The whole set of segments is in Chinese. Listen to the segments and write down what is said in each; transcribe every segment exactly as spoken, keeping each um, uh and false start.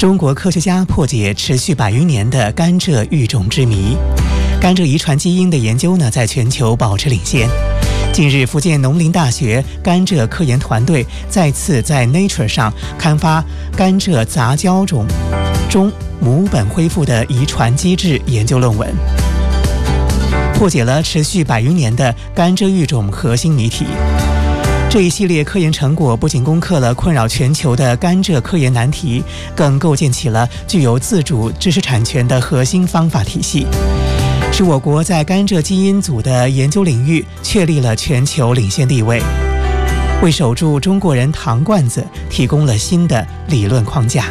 中国科学家破解持续百余年的甘蔗育种之谜。甘蔗遗传基因的研究呢，在全球保持领先。近日，福建农林大学甘蔗科研团队再次在 Nature 上刊发甘蔗杂交种中母本恢复的遗传机制研究论文，破解了持续百余年的甘蔗育种核心谜题。这一系列科研成果不仅攻克了困扰全球的甘蔗科研难题，更构建起了具有自主知识产权的核心方法体系，使我国在甘蔗基因组的研究领域确立了全球领先地位，为守住中国人糖罐子提供了新的理论框架。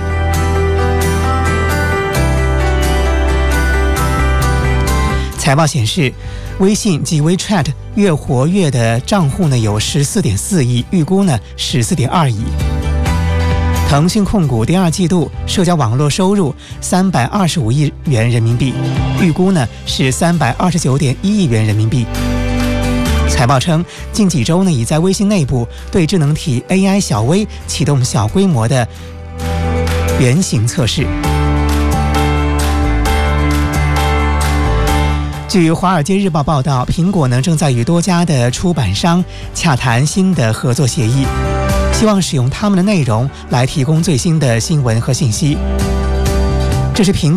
财报显示，微信及 WeChat 月活跃的账户呢有 十四点四亿，预估呢 十四点二亿。腾讯控股第二季度社交网络收入三百二十五亿元人民币，预估呢是三百二十九点一亿元人民币。财报称，近几周呢已在微信内部对智能体 A I 小微启动小规模的原型测试。据《华尔街日报》报道，苹果呢正在与多家的出版商洽谈新的合作协议，希望使用他们的内容来提供最新的新闻和信息。这是苹